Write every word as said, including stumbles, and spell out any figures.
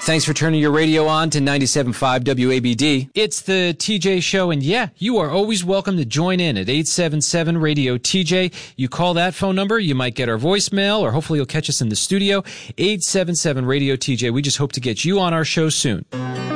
Thanks for turning your radio on to ninety-seven point five W A B D. It's the T J Show, and yeah, you are always welcome to join in at eight seven seven radio T J. You call that phone number, you might get our voicemail, or hopefully you'll catch us in the studio. eight seven seven radio T J. We just hope to get you on our show soon.